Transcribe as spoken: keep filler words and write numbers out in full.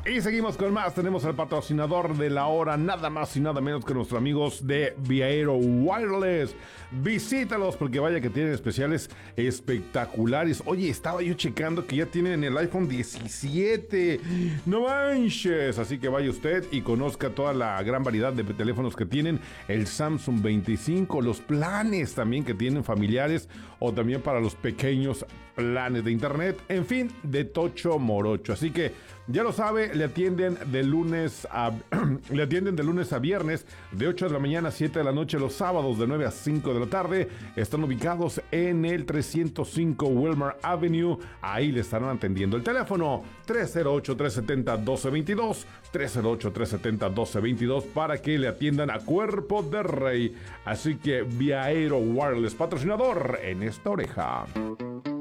Y seguimos con más. Tenemos al patrocinador de la hora, nada más y nada menos que nuestros amigos de Viaero Wireless. Visítalos porque vaya que tienen especiales espectaculares. Oye, estaba yo checando que ya tienen el iPhone diecisiete. No manches. Así que vaya usted y conozca toda la gran variedad de teléfonos que tienen. El Samsung veinticinco, los planes también que tienen familiares o también para los pequeños planes de internet. En fin, de tocho morocho. Así que ya lo sabe, le atienden de lunes a le atienden de lunes a viernes de ocho de la mañana a siete de la noche, los sábados de nueve a cinco de la tarde. Están ubicados en el trescientos cinco Wilmer Avenue. Ahí le estarán atendiendo. El teléfono tres cero ocho, tres siete cero, uno dos dos dos, tres cero ocho, tres siete cero, uno dos dos dos para que le atiendan a cuerpo de rey. Así que Viaero Wireless, patrocinador en esta oreja.